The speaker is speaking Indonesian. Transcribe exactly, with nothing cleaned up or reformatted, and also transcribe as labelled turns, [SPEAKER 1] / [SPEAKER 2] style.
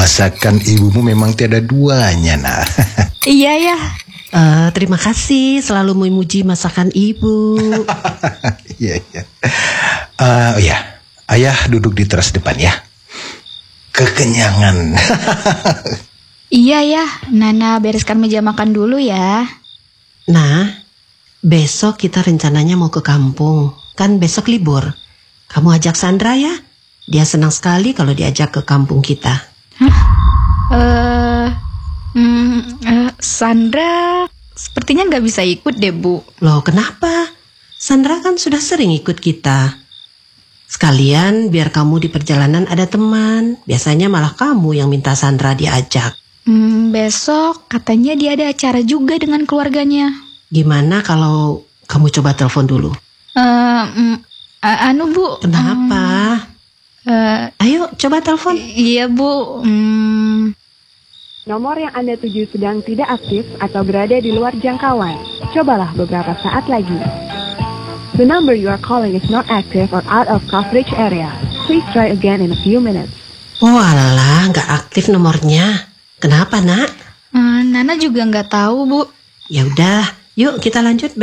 [SPEAKER 1] Masakan ibumu memang tiada duanya, nak.
[SPEAKER 2] Iya ya.
[SPEAKER 3] Uh, terima kasih selalu memuji masakan ibu.
[SPEAKER 1] Iya, iya. Uh, oh ya, ayah duduk di teras depan ya. Kekenyangan.
[SPEAKER 2] Iya ya, Nana bereskan meja makan dulu ya.
[SPEAKER 3] Nah, besok kita rencananya mau ke kampung. Kan besok libur. Kamu ajak Sandra ya. Dia senang sekali kalau diajak ke kampung kita.
[SPEAKER 2] Hah? Uh, mm, uh, Sandra sepertinya nggak bisa ikut deh, Bu.
[SPEAKER 3] Loh, kenapa? Sandra kan sudah sering ikut kita. Sekalian biar kamu di perjalanan ada teman. Biasanya malah kamu yang minta Sandra diajak.
[SPEAKER 2] Hmm, besok katanya dia ada acara juga dengan keluarganya.
[SPEAKER 3] Gimana kalau kamu coba telepon dulu?
[SPEAKER 2] Uh, mm, uh, anu Bu.
[SPEAKER 3] Kenapa?
[SPEAKER 2] Um, uh,
[SPEAKER 3] Ayo coba telepon.
[SPEAKER 2] Iya Bu. Hmm.
[SPEAKER 4] Nomor yang Anda tuju sedang tidak aktif atau berada di luar jangkauan. Cobalah beberapa saat lagi. The number you are calling is not active or out of coverage area. Please try again in a few minutes.
[SPEAKER 3] Oh alah, nggak aktif nomornya. Kenapa, nak?
[SPEAKER 2] Uh, Nana juga nggak tahu, Bu.
[SPEAKER 3] Ya udah, yuk kita lanjut.